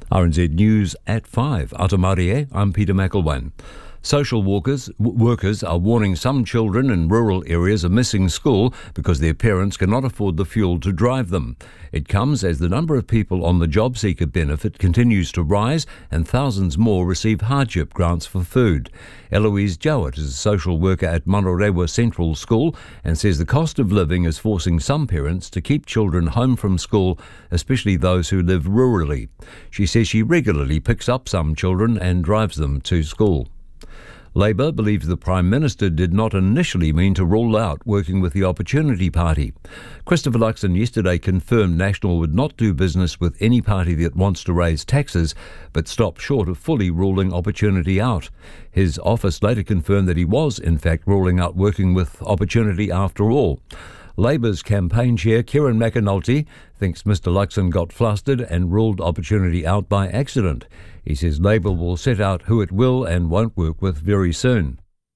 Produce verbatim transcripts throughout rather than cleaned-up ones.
R N Z News at five. Atamarie, I'm Peter McElwain. Social workers, w- workers are warning some children in rural areas are missing school because their parents cannot afford the fuel to drive them. It comes as the number of people on the job seeker benefit continues to rise and thousands more receive hardship grants for food. Eloise Jowett is a social worker at Manarewa Central School and says the cost of living is forcing some parents to keep children home from school, especially those who live rurally. She says she regularly picks up some children and drives them to school. Labour believes the Prime Minister did not initially mean to rule out working with the Opportunity Party. Christopher Luxon yesterday confirmed National would not do business with any party that wants to raise taxes, but stopped short of fully ruling Opportunity out. His office later confirmed that he was, in fact, ruling out working with Opportunity after all. Labour's campaign chair, Kieran McAnulty, thinks Mr Luxon got flustered and ruled Opportunity out by accident. He says Labour will set out who it will and won't work with very soon.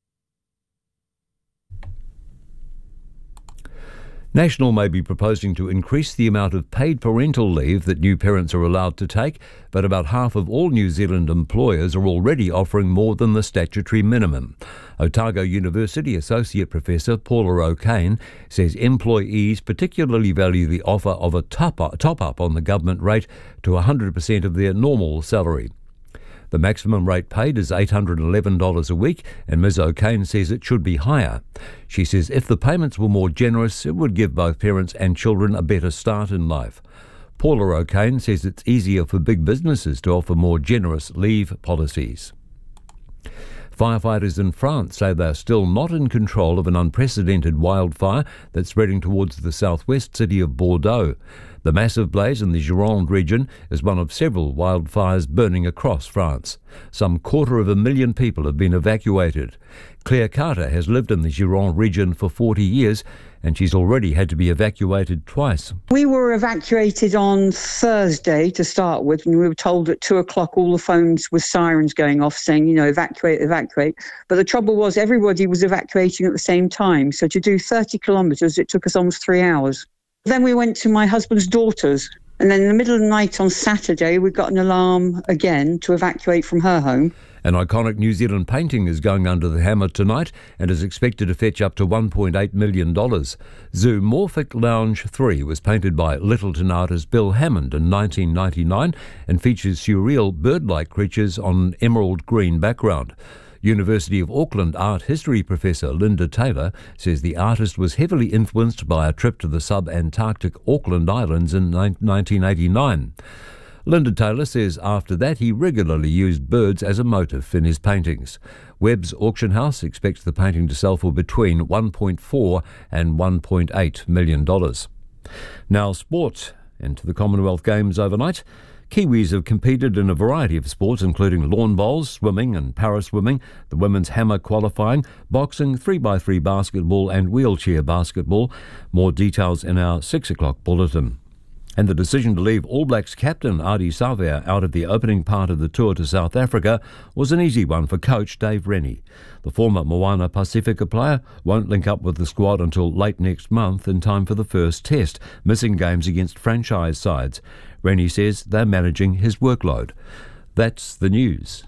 National may be proposing to increase the amount of paid parental leave that new parents are allowed to take, but about half of all New Zealand employers are already offering more than the statutory minimum. Otago University Associate Professor Paula O'Kane says employees particularly value the offer of a top-up on the government rate to one hundred percent of their normal salary. The maximum rate paid is eight hundred eleven dollars a week, and Miz O'Kane says it should be higher. She says if the payments were more generous, it would give both parents and children a better start in life. Paula O'Kane says it's easier for big businesses to offer more generous leave policies. Firefighters in France say they are still not in control of an unprecedented wildfire that's spreading towards the southwest city of Bordeaux. The massive blaze in the Gironde region is one of several wildfires burning across France. Some quarter of a million people have been evacuated. Claire Carter has lived in the Gironde region for forty years and she's already had to be evacuated twice. We were evacuated on Thursday to start with, and we were told at two o'clock all the phones with sirens going off saying, you know, evacuate, evacuate. But the trouble was everybody was evacuating at the same time. So to do thirty kilometres, it took us almost three hours. Then we went to my husband's daughter's, and then in the middle of the night on Saturday, we got an alarm again to evacuate from her home. An iconic New Zealand painting is going under the hammer tonight and is expected to fetch up to one point eight million dollars. Zoomorphic Lounge three was painted by Littleton artist Bill Hammond in nineteen ninety-nine and features surreal bird-like creatures on an emerald green background. University of Auckland art history professor Linda Taylor says the artist was heavily influenced by a trip to the sub-Antarctic Auckland Islands in nineteen eighty-nine. Linda Taylor says after that he regularly used birds as a motif in his paintings. Webb's Auction House expects the painting to sell for between one point four and one point eight million dollars. Now sport, into the Commonwealth Games overnight. Kiwis have competed in a variety of sports including lawn bowls, swimming and para-swimming, the women's hammer qualifying, boxing, three by three basketball and wheelchair basketball. More details in our six o'clock bulletin. And the decision to leave All Blacks captain Ardie Savea out of the opening part of the tour to South Africa was an easy one for coach Dave Rennie. The former Moana Pacifica player won't link up with the squad until late next month in time for the first test, missing games against franchise sides. Rennie says they're managing his workload. That's the news.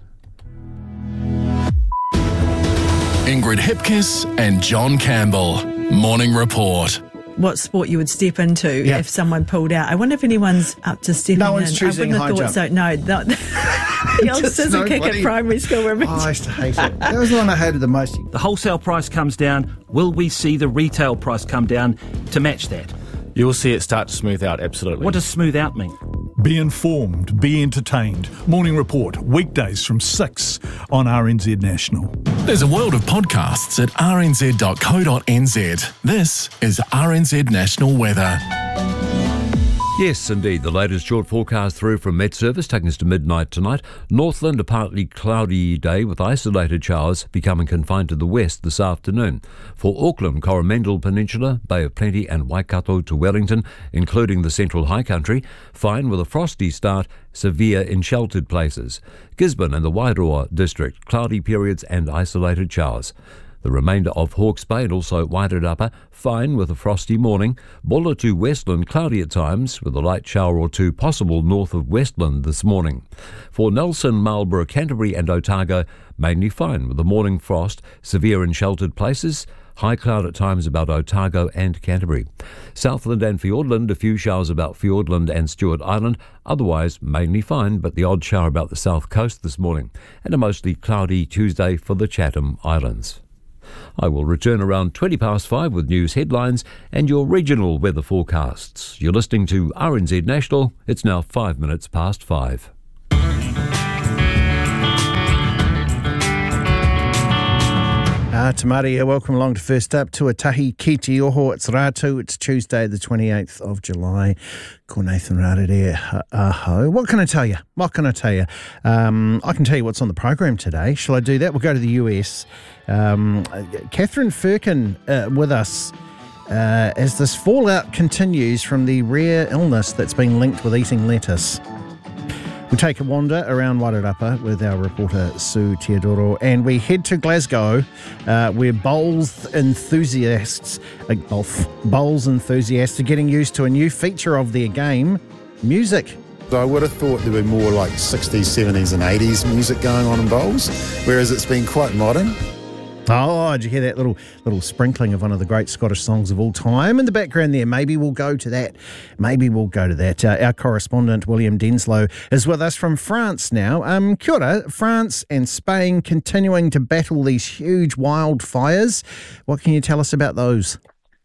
Ingrid Hipkiss and John Campbell. Morning Report. What sport you would step into yeah. if someone pulled out. I wonder if anyone's up to stepping no one's in. choosing I wouldn't high have thought jump. so. No, not the old scissor kick at primary school. Remember? Oh, I used to hate it. That was the one I hated the most. The wholesale price comes down. Will we see the retail price come down to match that? You will see it start to smooth out, absolutely. What does smooth out mean? Be informed, be entertained. Morning Report, weekdays from six on R N Z National. There's a world of podcasts at r n z dot co dot n z. This is R N Z National Weather. Yes, indeed. The latest short forecast through from Met Service taking us to midnight tonight. Northland, a partly cloudy day with isolated showers becoming confined to the west this afternoon. For Auckland, Coromandel Peninsula, Bay of Plenty and Waikato to Wellington, including the Central High Country, fine with a frosty start, severe in sheltered places. Gisborne and the Wairoa district, cloudy periods and isolated showers. The remainder of Hawke's Bay and also Wairarapa, fine with a frosty morning. Bulla to Westland, cloudy at times, with a light shower or two possible north of Westland this morning. For Nelson, Marlborough, Canterbury and Otago, mainly fine with a morning frost, severe in sheltered places. High cloud at times about Otago and Canterbury. Southland and Fiordland, a few showers about Fiordland and Stewart Island. Otherwise, mainly fine, but the odd shower about the south coast this morning. And a mostly cloudy Tuesday for the Chatham Islands. I will return around twenty past five with news headlines and your regional weather forecasts. You're listening to R N Z National. It's now five minutes past five. Uh, Tamari, welcome along to First Up. Tuatahi ki te oho, it's Ratu. It's Tuesday the twenty-eighth of July. Ko Nathan Rarere aho. What can I tell you? What can I tell you? Um, I can tell you what's on the program today. Shall I do that? We'll go to the U S. Um, Catherine Firkin uh, with us uh, as this fallout continues from the rare illness that's been linked with eating lettuce. We'll take a wander around Wairarapa with our reporter Sue Teodoro, and we head to Glasgow, uh, where bowls enthusiasts, uh, bowls, bowls enthusiasts are getting used to a new feature of their game, music. I would have thought there were more like sixties, seventies and eighties music going on in bowls, whereas it's been quite modern. Oh, did you hear that little little sprinkling of one of the great Scottish songs of all time in the background there? Maybe we'll go to that. Maybe we'll go to that. Uh, our correspondent, William Denslow, is with us from France now. Um, kia ora, France and Spain continuing to battle these huge wildfires. What can you tell us about those?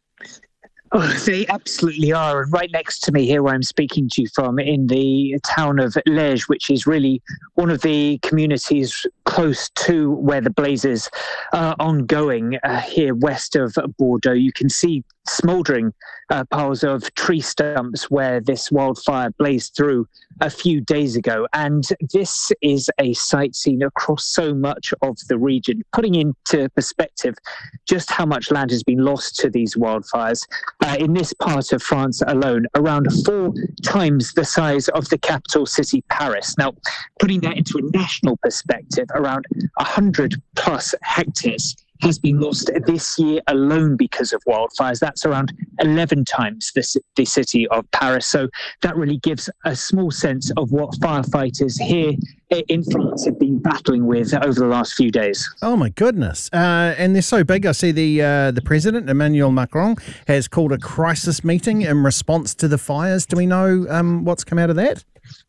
Oh, they absolutely are. And right next to me here where I'm speaking to you from in the town of Liège, which is really one of the communities close to where the blazes are ongoing uh, here west of Bordeaux. You can see smouldering uh, piles of tree stumps where this wildfire blazed through a few days ago. And this is a sight seen across so much of the region, putting into perspective just how much land has been lost to these wildfires. Uh, in this part of France alone, around four times the size of the capital city, Paris. Now, putting that into a national perspective, around one hundred plus hectares has been lost this year alone because of wildfires. That's around eleven times the, the city of Paris. So that really gives a small sense of what firefighters here in France have been battling with over the last few days. Oh my goodness. Uh, and they're so big. I see the uh, the president, Emmanuel Macron, has called a crisis meeting in response to the fires. Do we know um, what's come out of that?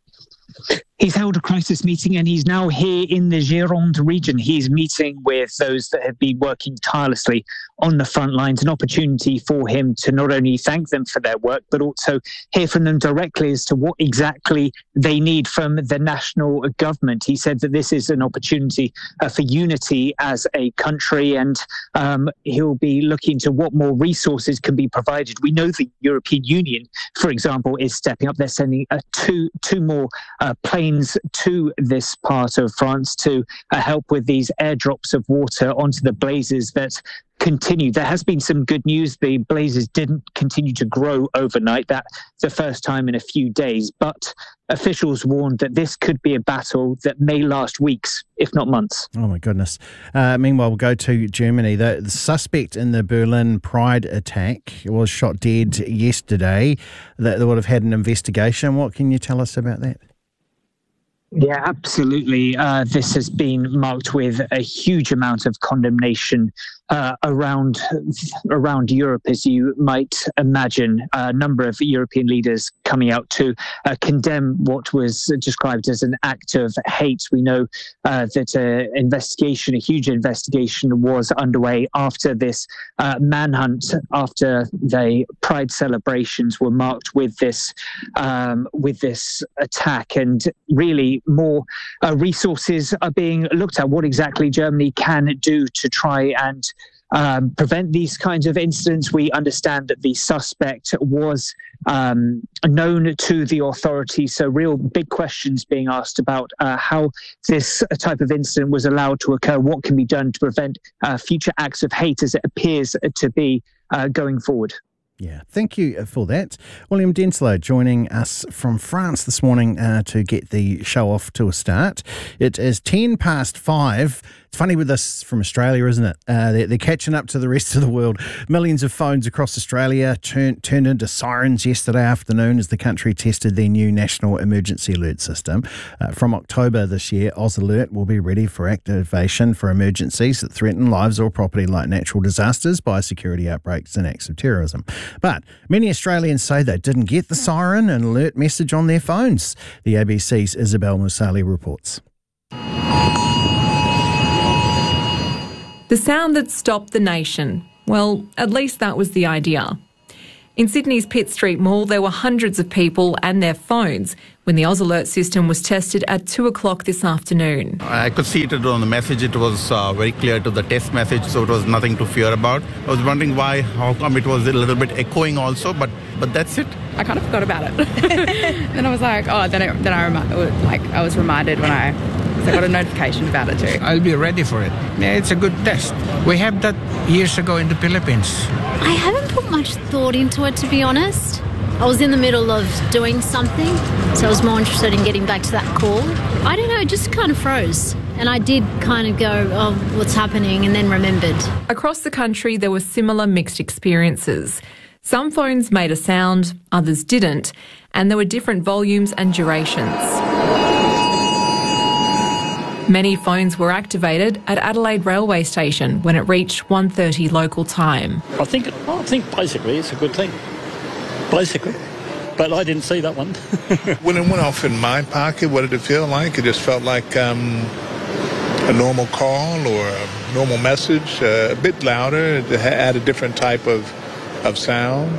He's held a crisis meeting and he's now here in the Gironde region. He's meeting with those that have been working tirelessly on the front lines, an opportunity for him to not only thank them for their work, but also hear from them directly as to what exactly they need from the national government. He said that this is an opportunity uh, for unity as a country, and um, he'll be looking to what more resources can be provided. We know the European Union, for example, is stepping up. They're sending uh, two, two more uh, planes to this part of France to uh, help with these airdrops of water onto the blazes that continue. There has been some good news. The blazes didn't continue to grow overnight. That's the first time in a few days. But officials warned that this could be a battle that may last weeks, if not months. Oh, my goodness. Uh, meanwhile, we'll go to Germany. The, the suspect in the Berlin Pride attack was shot dead yesterday. They, they would have had an investigation. What can you tell us about that? Yeah, absolutely. Uh, this has been marked with a huge amount of condemnation uh, around around Europe, as you might imagine. A number of European leaders coming out to uh, condemn what was described as an act of hate. We know uh, that an investigation, a huge investigation, was underway after this uh, manhunt, after the Pride celebrations were marked with this um, with this attack, and really more uh, resources are being looked at. What exactly Germany can do to try and um, prevent these kinds of incidents. We understand that the suspect was um, known to the authorities, so real big questions being asked about uh, how this type of incident was allowed to occur, what can be done to prevent uh, future acts of hate as it appears to be uh, going forward. Yeah, thank you for that. William Denslow joining us from France this morning uh, to get the show off to a start. It is ten past five. It's funny with this from Australia, isn't it? Uh, they're, they're catching up to the rest of the world. Millions of phones across Australia turn, turned into sirens yesterday afternoon as the country tested their new National Emergency Alert System. Uh, from October this year, Oz Alert will be ready for activation for emergencies that threaten lives or property like natural disasters, biosecurity outbreaks and acts of terrorism. But many Australians say they didn't get the siren and alert message on their phones. The A B C's Isabel Musali reports. The sound that stopped the nation. Well, at least that was the idea. In Sydney's Pitt Street Mall, there were hundreds of people and their phones when the Oz Alert system was tested at two o'clock this afternoon. I could see it on the message. It was uh, very clear to the test message, so it was nothing to fear about. I was wondering why, how come it was a little bit echoing also, but but that's it. I kind of forgot about it. Then I was like, oh, then I, then I, remi- like, I was reminded when I... I got a notification about it too. I'll be ready for it. Yeah, it's a good test. We have that years ago in the Philippines. I haven't put much thought into it, to be honest. I was in the middle of doing something, so I was more interested in getting back to that call. I don't know, it just kind of froze. And I did kind of go, oh, what's happening, and then remembered. Across the country, there were similar mixed experiences. Some phones made a sound, others didn't, and there were different volumes and durations. Many phones were activated at Adelaide Railway Station when it reached one thirty local time. I think I think basically it's a good thing, basically. But I didn't see that one. When it went off in my pocket, what did it feel like? It just felt like um, a normal call or a normal message, uh, a bit louder. It had a different type of, of sound.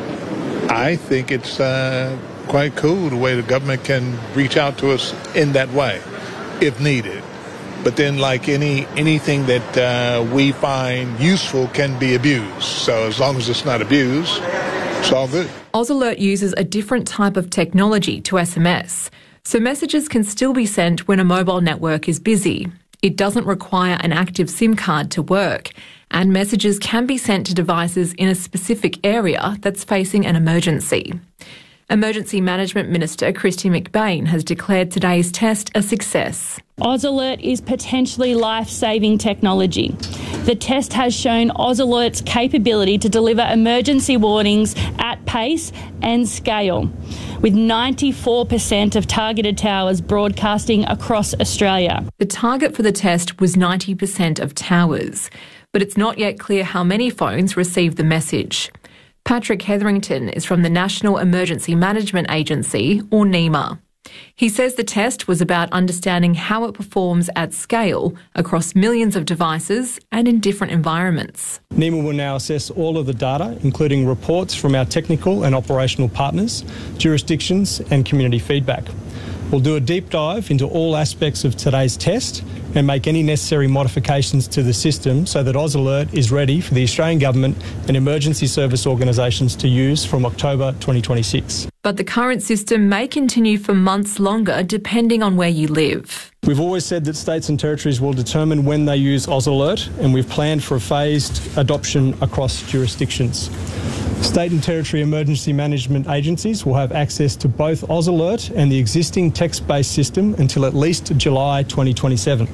I think it's uh, quite cool the way the government can reach out to us in that way, if needed. But then, like any anything that uh, we find useful can be abused. So as long as it's not abused, it's all good. Oz Alert uses a different type of technology to S M S, so messages can still be sent when a mobile network is busy. It doesn't require an active SIM card to work, and messages can be sent to devices in a specific area that's facing an emergency. Emergency Management Minister Kristy McBain has declared today's test a success. Oz Alert is potentially life-saving technology. The test has shown Oz Alert's capability to deliver emergency warnings at pace and scale, with ninety-four percent of targeted towers broadcasting across Australia. The target for the test was ninety percent of towers, but it's not yet clear how many phones received the message. Patrick Hetherington is from the National Emergency Management Agency, or NEMA. He says the test was about understanding how it performs at scale across millions of devices and in different environments. NEMA will now assess all of the data, including reports from our technical and operational partners, jurisdictions and community feedback. We'll do a deep dive into all aspects of today's test and make any necessary modifications to the system so that Oz Alert is ready for the Australian Government and emergency service organisations to use from October twenty twenty-six. But the current system may continue for months longer depending on where you live. We've always said that states and territories will determine when they use Oz Alert, and we've planned for a phased adoption across jurisdictions. State and territory emergency management agencies will have access to both Oz Alert and the existing text-based system until at least July twenty twenty-seven.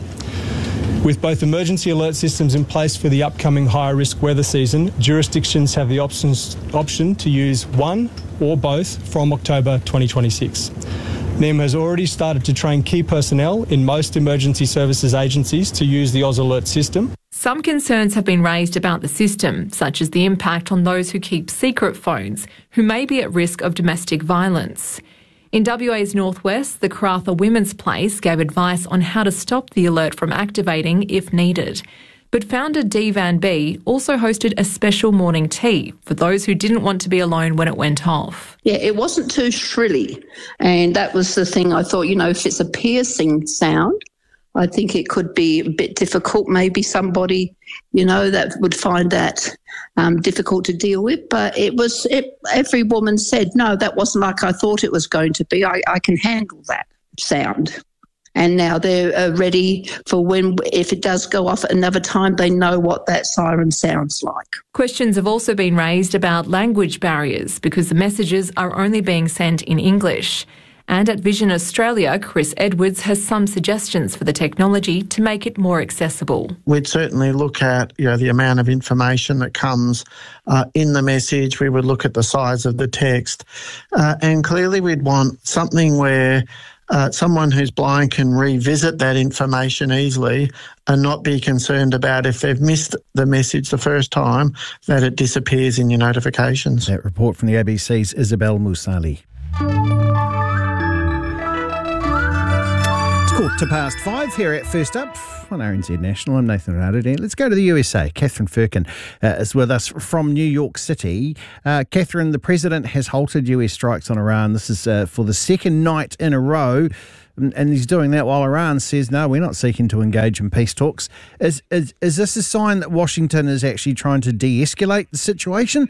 With both emergency alert systems in place for the upcoming higher risk weather season, jurisdictions have the options, option to use one or both from October twenty twenty-six. NEMA has already started to train key personnel in most emergency services agencies to use the Oz Alert system. Some concerns have been raised about the system, such as the impact on those who keep secret phones, who may be at risk of domestic violence. In W A's northwest, the Karratha Women's Place gave advice on how to stop the alert from activating if needed. But founder Dee Van Bee also hosted a special morning tea for those who didn't want to be alone when it went off. Yeah, it wasn't too shrilly. And that was the thing I thought, you know, if it's a piercing sound, I think it could be a bit difficult. Maybe somebody, you know, that would find that um, difficult to deal with. But it was, it, every woman said, no, that wasn't like I thought it was going to be. I, I can handle that sound. And now they're uh, ready for when, if it does go off at another time, they know what that siren sounds like. Questions have also been raised about language barriers because the messages are only being sent in English. And at Vision Australia, Chris Edwards has some suggestions for the technology to make it more accessible. We'd certainly look at, you know, the amount of information that comes uh, in the message. We would look at the size of the text. Uh, and clearly we'd want something where uh, someone who's blind can revisit that information easily and not be concerned about if they've missed the message the first time, that it disappears in your notifications. That report from the A B C's Isabel Musali. Quarter past five here at First Up on R N Z National. I'm Nathan Rowden. Let's go to the U S A. Catherine Firkin uh, is with us from New York City. Uh, Catherine, the president has halted U S strikes on Iran. This is uh, for the second night in a row, and, and he's doing that while Iran says, no, we're not seeking to engage in peace talks. Is, is, is this a sign that Washington is actually trying to de-escalate the situation?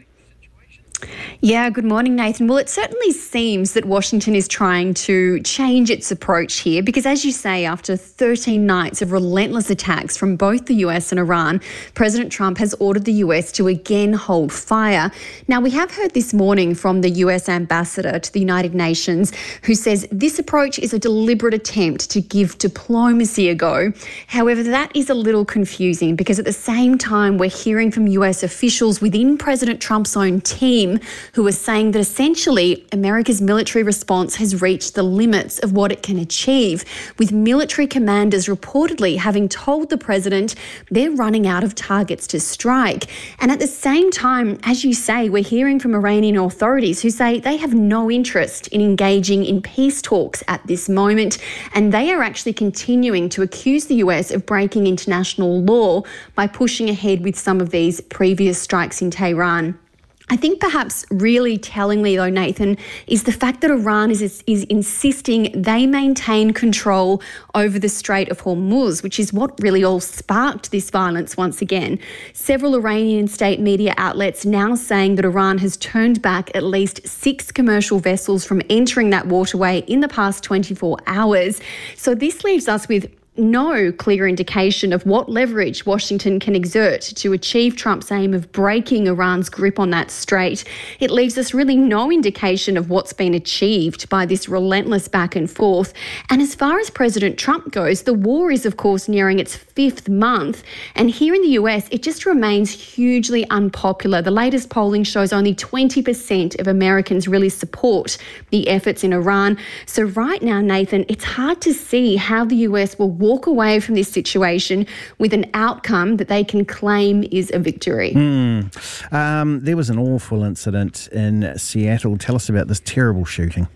Yeah, good morning, Nathan. Well, it certainly seems that Washington is trying to change its approach here because, as you say, after thirteen nights of relentless attacks from both the U S and Iran, President Trump has ordered the U S to again hold fire. Now, we have heard this morning from the U S ambassador to the United Nations who says this approach is a deliberate attempt to give diplomacy a go. However, that is a little confusing because at the same time, we're hearing from U S officials within President Trump's own team who are saying that essentially America's military response has reached the limits of what it can achieve, with military commanders reportedly having told the president they're running out of targets to strike. And at the same time, as you say, we're hearing from Iranian authorities who say they have no interest in engaging in peace talks at this moment, and they are actually continuing to accuse the U S of breaking international law by pushing ahead with some of these previous strikes in Tehran. I think perhaps really tellingly, though, Nathan, is the fact that Iran is, is, is insisting they maintain control over the Strait of Hormuz, which is what really all sparked this violence once again. Several Iranian state media outlets now saying that Iran has turned back at least six commercial vessels from entering that waterway in the past twenty-four hours. So this leaves us with no clear indication of what leverage Washington can exert to achieve Trump's aim of breaking Iran's grip on that strait. It leaves us really no indication of what's been achieved by this relentless back and forth. And as far as President Trump goes, the war is, of course, nearing its fifth month. And here in the U S, it just remains hugely unpopular. The latest polling shows only twenty percent of Americans really support the efforts in Iran. So right now, Nathan, it's hard to see how the U S will walk away from this situation with an outcome that they can claim is a victory. Mm. Um, there was an awful incident in Seattle. Tell us about this terrible shooting.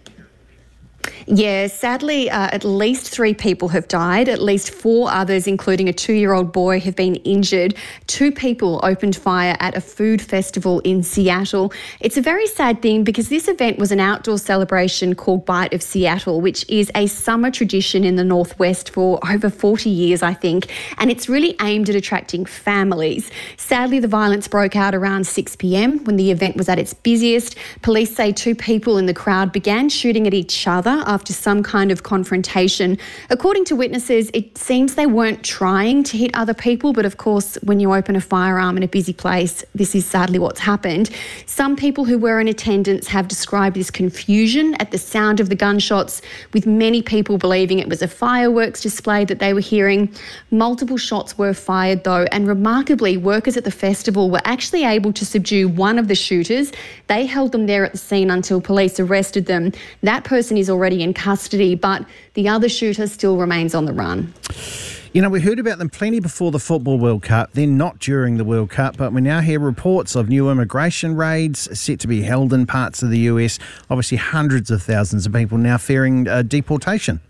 Yeah, sadly, uh, at least three people have died. At least four others, including a two-year-old boy, have been injured. Two people opened fire at a food festival in Seattle. It's a very sad thing because this event was an outdoor celebration called Bite of Seattle, which is a summer tradition in the Northwest for over forty years, I think, and it's really aimed at attracting families. Sadly, the violence broke out around six p.m. when the event was at its busiest. Police say two people in the crowd began shooting at each other after some kind of confrontation. According to witnesses, it seems they weren't trying to hit other people, but of course, when you open a firearm in a busy place, this is sadly what's happened. Some people who were in attendance have described this confusion at the sound of the gunshots, with many people believing it was a fireworks display that they were hearing. Multiple shots were fired though, and remarkably, workers at the festival were actually able to subdue one of the shooters. They held them there at the scene until police arrested them. That person is already in custody, but the other shooter still remains on the run. You know, we heard about them plenty before the Football World Cup, then not during the World Cup, but we now hear reports of new immigration raids set to be held in parts of the U S. Obviously, hundreds of thousands of people now fearing uh, deportation.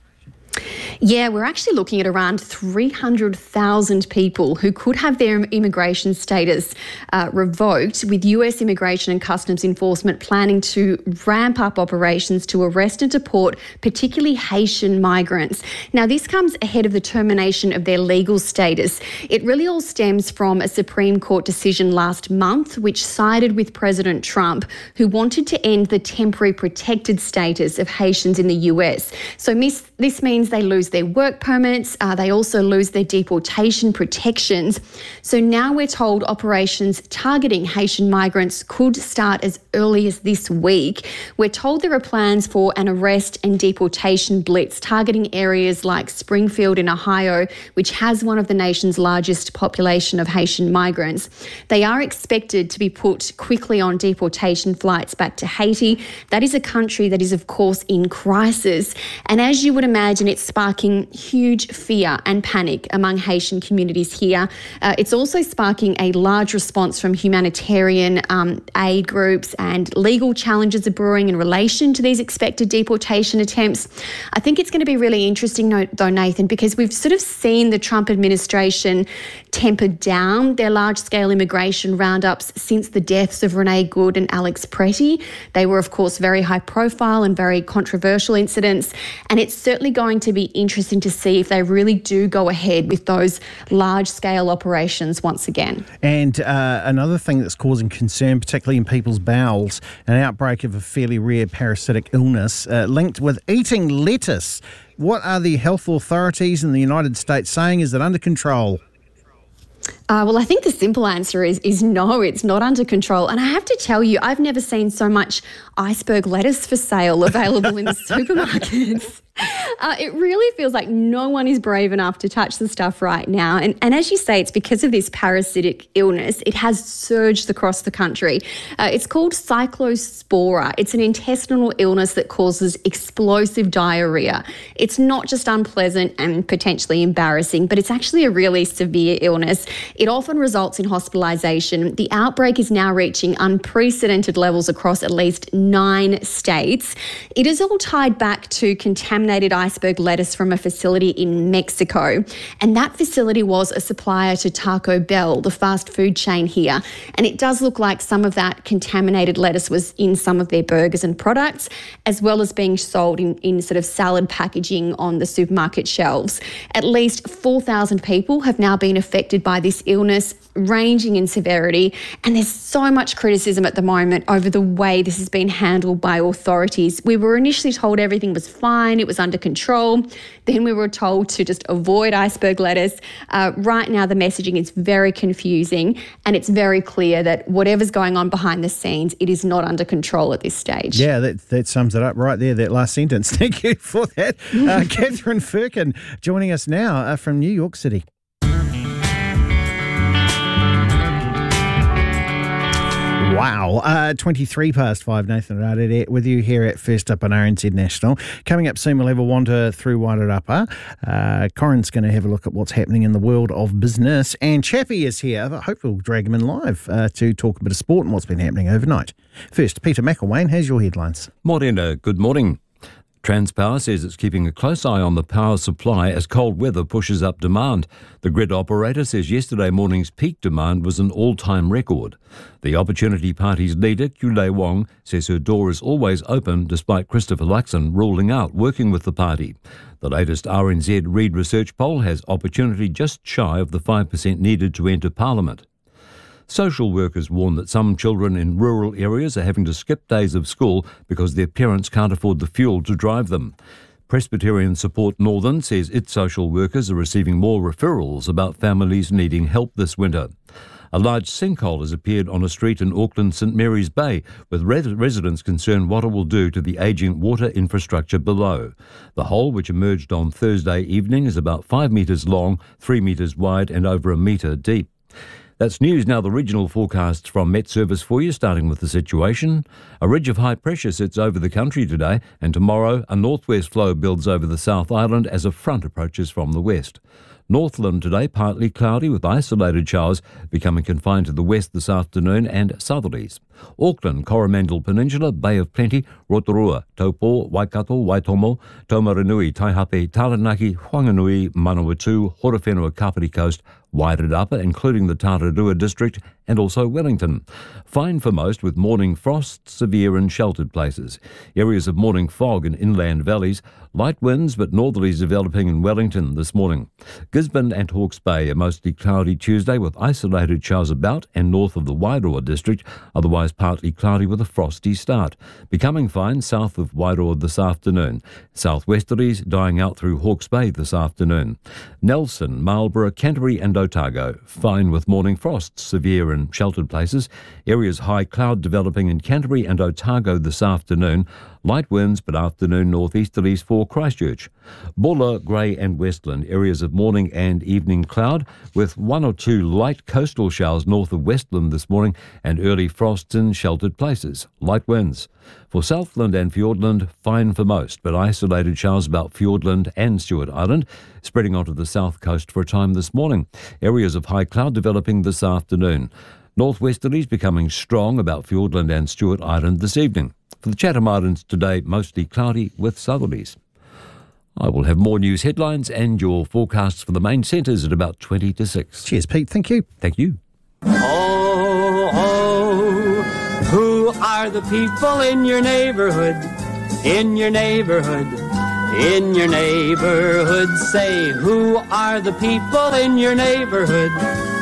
Yeah, we're actually looking at around three hundred thousand people who could have their immigration status uh, revoked, with U S Immigration and Customs Enforcement planning to ramp up operations to arrest and deport particularly Haitian migrants. Now, this comes ahead of the termination of their legal status. It really all stems from a Supreme Court decision last month, which sided with President Trump, who wanted to end the temporary protected status of Haitians in the U S. So miss, this means they lose lose their work permits. Uh, they also lose their deportation protections. So now we're told operations targeting Haitian migrants could start as early as this week. We're told there are plans for an arrest and deportation blitz targeting areas like Springfield in Ohio, which has one of the nation's largest population of Haitian migrants. They are expected to be put quickly on deportation flights back to Haiti. That is a country that is, of course, in crisis. And as you would imagine, it's sparking huge fear and panic among Haitian communities here. Uh, it's also sparking a large response from humanitarian um, aid groups, and legal challenges are brewing in relation to these expected deportation attempts. I think it's going to be really interesting, though, Nathan, because we've sort of seen the Trump administration temper down their large-scale immigration roundups since the deaths of Renee Good and Alex Pretty. They were, of course, very high-profile and very controversial incidents, and it's certainly going to be interesting to see if they really do go ahead with those large-scale operations once again. And uh, another thing that's causing concern, particularly in people's bowels, an outbreak of a fairly rare parasitic illness uh, linked with eating lettuce. What are the health authorities in the United States saying? Is it under control? Uh, well, I think the simple answer is is no, it's not under control. And I have to tell you, I've never seen so much iceberg lettuce for sale available in the supermarkets. Uh, it really feels like no one is brave enough to touch the stuff right now. And, and as you say, it's because of this parasitic illness. It has surged across the country. Uh, it's called cyclospora. It's an intestinal illness that causes explosive diarrhea. It's not just unpleasant and potentially embarrassing, but it's actually a really severe illness. It often results in hospitalisation. The outbreak is now reaching unprecedented levels across at least nine states. It is all tied back to contamination iceberg lettuce from a facility in Mexico. And that facility was a supplier to Taco Bell, the fast food chain here. And it does look like some of that contaminated lettuce was in some of their burgers and products, as well as being sold in, in sort of salad packaging on the supermarket shelves. At least four thousand people have now been affected by this illness, ranging in severity. And there's so much criticism at the moment over the way this has been handled by authorities. We were initially told everything was fine, it was under control. Then we were told to just avoid iceberg lettuce. Uh, right now, the messaging is very confusing, and it's very clear that whatever's going on behind the scenes, it is not under control at this stage. Yeah, that, that sums it up right there, that last sentence. Thank you for that. Uh, Catherine Firkin joining us now uh, from New York City. Wow. Uh, twenty-three past five, Nathan Rarere with you here at First Up on R N Z National. Coming up soon, we'll have a wander through Wairarapa. Uh, Corin's going to have a look at what's happening in the world of business. And Chappie is here. I hope we'll drag him in live uh, to talk a bit of sport and what's been happening overnight. First, Peter McElwain has your headlines. Morena, good morning. Transpower says it's keeping a close eye on the power supply as cold weather pushes up demand. The grid operator says yesterday morning's peak demand was an all-time record. The Opportunity Party's leader, Kulei Wong, says her door is always open despite Christopher Luxon ruling out working with the party. The latest R N Z Reid Research poll has Opportunity just shy of the five percent needed to enter Parliament. Social workers warn that some children in rural areas are having to skip days of school because their parents can't afford the fuel to drive them. Presbyterian Support Northern says its social workers are receiving more referrals about families needing help this winter. A large sinkhole has appeared on a street in Auckland's St Mary's Bay, with res- residents concerned what it will do to the ageing water infrastructure below. The hole, which emerged on Thursday evening, is about five metres long, three metres wide and over a metre deep. That's news. Now the regional forecasts from Met Service for you, starting with the situation. A ridge of high pressure sits over the country today, and tomorrow a northwest flow builds over the South Island as a front approaches from the west. Northland today partly cloudy with isolated showers becoming confined to the west this afternoon and southerlies. Auckland, Coromandel Peninsula, Bay of Plenty, Rotorua, Taupo, Waikato, Waitomo, Taumarunui, Taihape, Taranaki, Whanganui, Manawatu, Horowhenua, Kapiti Coast, Wairarapa, including the Tararua district, and also Wellington. Fine for most, with morning frost, severe in sheltered places. Areas of morning fog in inland valleys. Light winds, but northerlies developing in Wellington this morning. Gisborne and Hawke's Bay are mostly cloudy Tuesday with isolated showers about and north of the Wairoa district, otherwise partly cloudy with a frosty start. Becoming fine south of Wairoa this afternoon. Southwesterlies dying out through Hawke's Bay this afternoon. Nelson, Marlborough, Canterbury and Otago, fine with morning frosts, severe in sheltered places. Areas high cloud developing in Canterbury and Otago this afternoon. Light winds but afternoon northeasterlies for Christchurch. Buller, Grey and Westland, areas of morning and evening cloud with one or two light coastal showers north of Westland this morning and early frosts in sheltered places. Light winds. For Southland and Fiordland, fine for most, but isolated showers about Fiordland and Stewart Island, spreading onto the south coast for a time this morning. Areas of high cloud developing this afternoon. Northwesterlies becoming strong about Fiordland and Stewart Island this evening. For the Chatham Islands today, mostly cloudy with southerlies. I will have more news headlines and your forecasts for the main centres at about twenty to six. Cheers, Pete. Thank you. Thank you. Oh, oh, who are the people in your neighbourhood? In your neighbourhood? In your neighbourhood? Say, who are the people in your neighbourhood?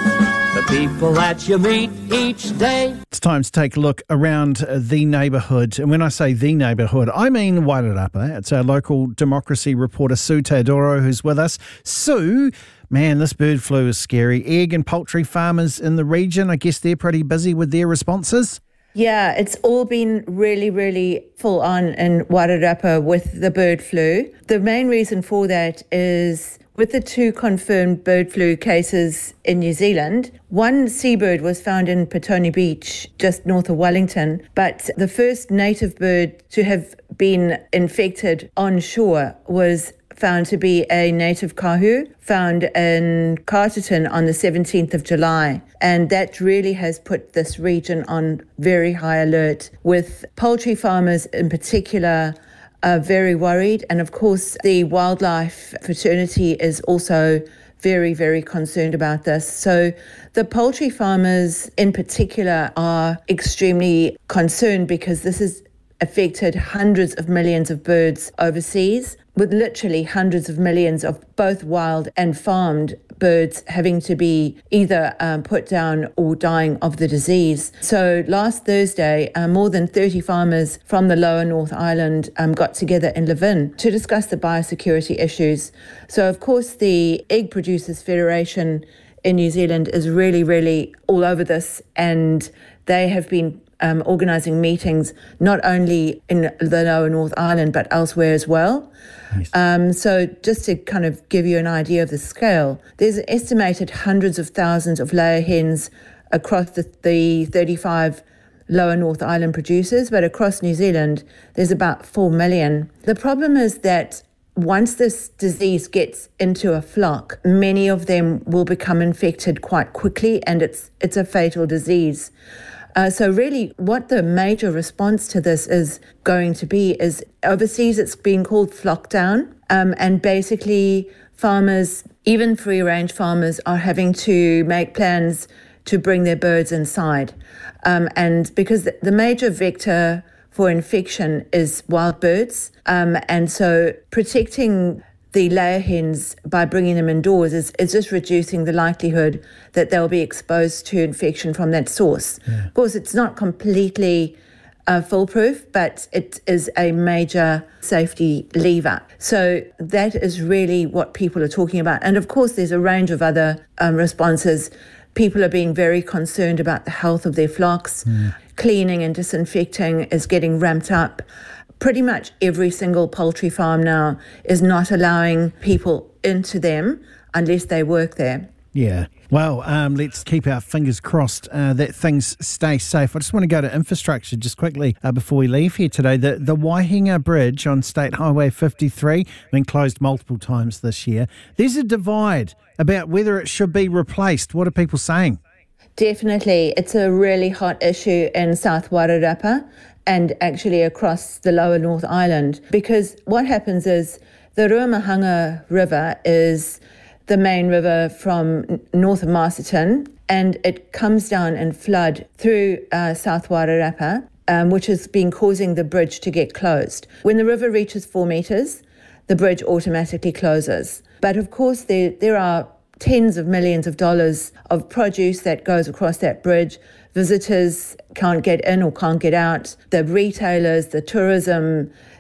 The people that you meet each day. It's time to take a look around the neighbourhood. And when I say the neighbourhood, I mean Wairarapa. It's our local democracy reporter, Sue Teodoro, who's with us. Sue, man, this bird flu is scary. Egg and poultry farmers in the region, I guess they're pretty busy with their responses. Yeah, it's all been really, really full on in Wairarapa with the bird flu. The main reason for that is with the two confirmed bird flu cases in New Zealand, one seabird was found in Petone Beach, just north of Wellington, but the first native bird to have been infected on shore was found to be a native kahu, found in Carterton on the seventeenth of July. And that really has put this region on very high alert, with poultry farmers in particular are very worried. And of course, the wildlife fraternity is also very, very concerned about this. So the poultry farmers in particular are extremely concerned because this has affected hundreds of millions of birds overseas, with literally hundreds of millions of both wild and farmed birds having to be either um, put down or dying of the disease. So last Thursday, uh, more than thirty farmers from the Lower North Island um, got together in Levin to discuss the biosecurity issues. So of course the Egg Producers Federation in New Zealand is really, really all over this, and they have been Um, organising meetings not only in the Lower North Island but elsewhere as well. Nice. Um, so just to kind of give you an idea of the scale, there's an estimated hundreds of thousands of layer hens across the, the thirty-five Lower North Island producers, but across New Zealand there's about four million. The problem is that once this disease gets into a flock, many of them will become infected quite quickly, and it's it's a fatal disease. Uh, so really what the major response to this is going to be is overseas it's being called flock down, um, and basically farmers, even free-range farmers, are having to make plans to bring their birds inside. Um, and because the, the major vector for infection is wild birds, um, and so protecting the layer hens by bringing them indoors is, is just reducing the likelihood that they'll be exposed to infection from that source. Yeah. Of course, it's not completely uh, foolproof, but it is a major safety lever. So that is really what people are talking about. And of course, there's a range of other um, responses. People are being very concerned about the health of their flocks. Mm. Cleaning and disinfecting is getting ramped up. Pretty much every single poultry farm now is not allowing people into them unless they work there. Yeah. Well, um, let's keep our fingers crossed uh, that things stay safe. I just want to go to infrastructure just quickly uh, before we leave here today. The, the Waihinga Bridge on State Highway fifty-three been closed multiple times this year. There's a divide about whether it should be replaced. What are people saying? Definitely. It's a really hot issue in South Wairarapa and actually across the Lower North Island, because what happens is the Ruamahanga River is the main river from north of Masterton, and it comes down and flood through uh, South Wairarapa, um, which has been causing the bridge to get closed. When the river reaches four metres, the bridge automatically closes. But of course there, there are tens of millions of dollars of produce that goes across that bridge. Visitors can't get in or can't get out. The retailers, the tourism,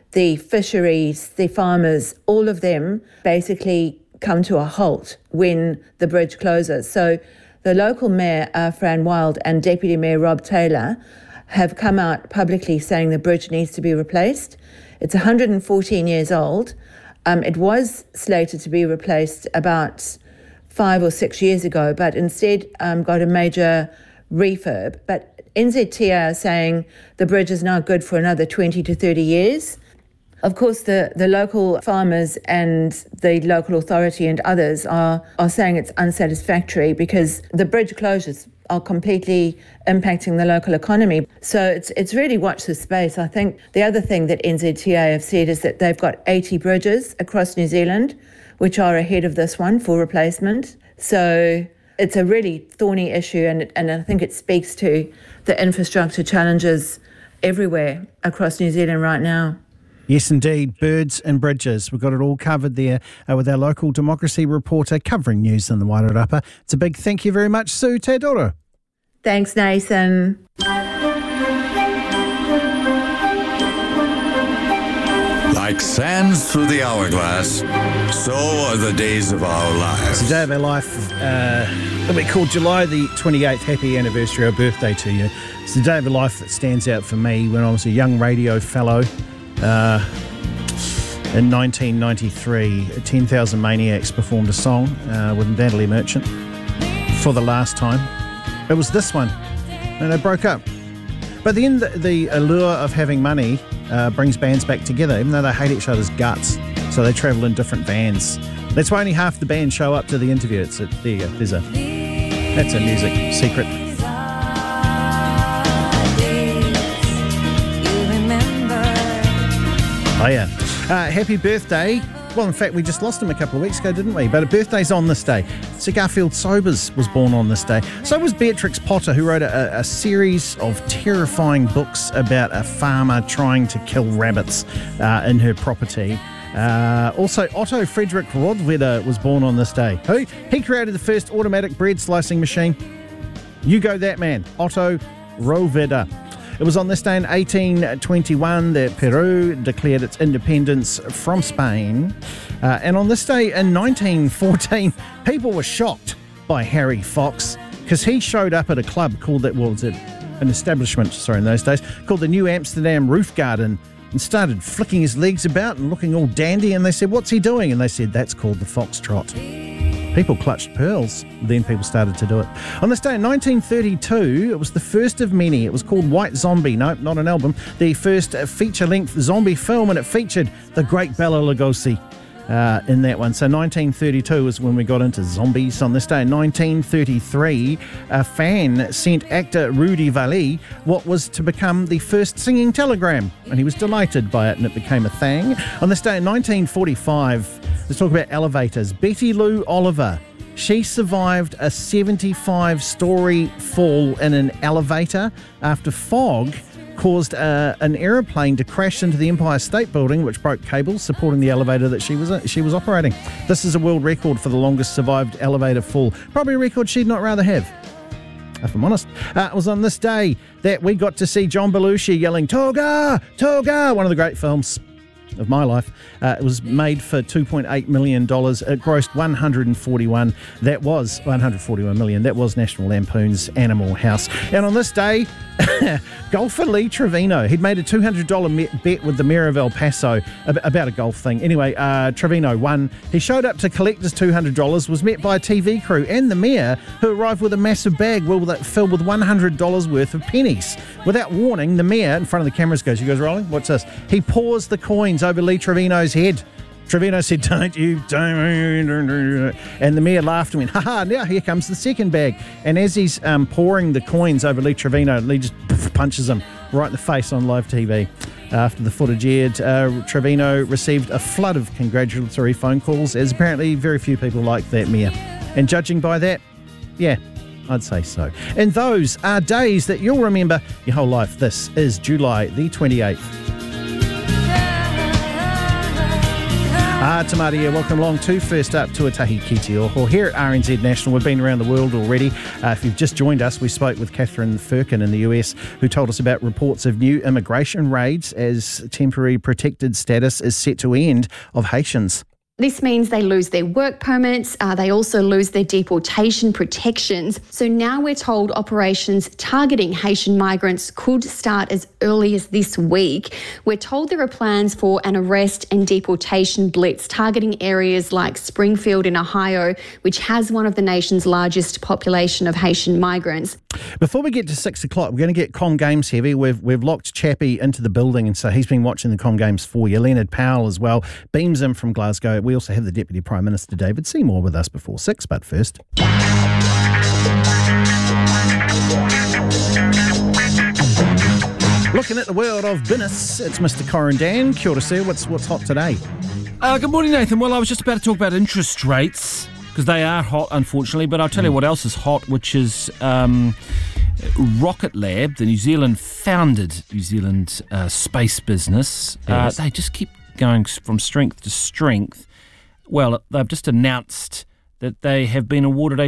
the fisheries, the farmers, all of them basically come to a halt when the bridge closes. So the local mayor, uh, Fran Wild, and Deputy Mayor Rob Taylor have come out publicly saying the bridge needs to be replaced. It's one hundred fourteen years old. Um, it was slated to be replaced about five or six years ago, but instead um, got a major refurb. But N Z T A are saying the bridge is now good for another twenty to thirty years. Of course, the, the local farmers and the local authority and others are, are saying it's unsatisfactory because the bridge closures are completely impacting the local economy. So it's it's really watch this space. I think the other thing that N Z T A have said is that they've got eighty bridges across New Zealand, which are ahead of this one for replacement. So it's a really thorny issue, and, and I think it speaks to the infrastructure challenges everywhere across New Zealand right now. Yes, indeed. Birds and bridges. We've got it all covered there uh, with our local democracy reporter covering news in the Wairarapa. It's a big thank you very much, Sue Teodoro. Thanks, Nathan. Like sands through the hourglass, so are the days of our lives. It's a day of our life uh, that we call July the twenty-eighth. Happy anniversary or birthday to you. It's the day of a life that stands out for me when I was a young radio fellow. Uh, in nineteen ninety-three, ten thousand Maniacs performed a song uh, with Natalie Merchant for the last time. It was this one, and they broke up. But then the, the allure of having money uh, brings bands back together, even though they hate each other's guts. So they travel in different vans. That's why only half the band show up to the interview. It's a, there you go. There's a that's a music secret. Oh, yeah. Uh, happy birthday. Well, in fact, we just lost him a couple of weeks ago, didn't we? But a birthday's on this day. Sir Garfield Sobers was born on this day. So was Beatrix Potter, who wrote a, a series of terrifying books about a farmer trying to kill rabbits uh, in her property. Uh, also, Otto Frederick Rohrweder was born on this day. Who? He created the first automatic bread slicing machine. You go that man, Otto Rohrweder. It was on this day in eighteen twenty-one that Peru declared its independence from Spain. Uh, and on this day in nineteen fourteen, people were shocked by Harry Fox because he showed up at a club called, that well, was it an establishment, sorry, in those days, called the New Amsterdam Roof Garden, and started flicking his legs about and looking all dandy. And they said, "What's he doing?" And they said, "That's called the Foxtrot." People clutched pearls. Then people started to do it. On this day in nineteen thirty-two, it was the first of many. It was called White Zombie. No, not an album. The first feature-length zombie film, and it featured the great Bela Lugosi uh, in that one. So nineteen thirty-two is when we got into zombies. On this day in nineteen thirty-three, a fan sent actor Rudy Vallee what was to become the first singing telegram, and he was delighted by it, and it became a thing. On this day in nineteen forty-five, let's talk about elevators. Betty Lou Oliver, she survived a seventy-five story fall in an elevator after fog caused uh, an aeroplane to crash into the Empire State Building, which broke cables supporting the elevator that she was uh, she was operating. This is a world record for the longest survived elevator fall. Probably a record she'd not rather have, if I'm honest. Uh, it was on this day that we got to see John Belushi yelling, "Toga! Toga!" One of the great films of my life. Uh, it was made for two point eight million dollars. It grossed one hundred forty-one. That was one hundred forty-one million. That was National Lampoon's Animal House. And on this day, golfer Lee Trevino, he'd made a two hundred dollars bet with the Mayor of El Paso about a golf thing. Anyway, uh, Trevino won. He showed up to collect his two hundred dollars, was met by a T V crew and the mayor, who arrived with a massive bag filled with one hundred dollars worth of pennies. Without warning, the mayor, in front of the cameras, goes, "You guys rolling? What's this?" He pours the coins over Lee Trevino's head. Trevino said, "Don't you, don't." And the mayor laughed and went, "Haha, now here comes the second bag." And as he's um, pouring the coins over Lee Trevino, Lee just punches him right in the face on live T V. After the footage aired, uh, Trevino received a flood of congratulatory phone calls, as apparently very few people like that mayor. And judging by that, yeah, I'd say so. And those are days that you'll remember your whole life. This is July the twenty-eighth. Ah, Tamati here. Welcome along to First Up, Tuatahi Ki Te Oho. Here at R N Z National, we've been around the world already. Uh, if you've just joined us, we spoke with Catherine Firkin in the U S, who told us about reports of new immigration raids as temporary protected status is set to end of Haitians. This means they lose their work permits. Uh, they also lose their deportation protections. So now we're told operations targeting Haitian migrants could start as early as this week. We're told there are plans for an arrest and deportation blitz targeting areas like Springfield in Ohio, which has one of the nation's largest population of Haitian migrants. Before we get to six o'clock, we're going to get Com Games heavy. We've we've locked Chappie into the building, and so he's been watching the Com Games for you. Leonard Powell as well beams in from Glasgow. We also have the Deputy Prime Minister David Seymour with us before six, but first. Looking at the world of business, it's Mister Corrandan. Kia ora, sir. What's, what's hot today? Uh, good morning, Nathan. Well, I was just about to talk about interest rates, because they are hot, unfortunately, but I'll tell you what else is hot, which is um, Rocket Lab, the New Zealand-founded New Zealand uh, space business. Yes. Uh, they just keep going from strength to strength. Well, they've just announced that they have been awarded a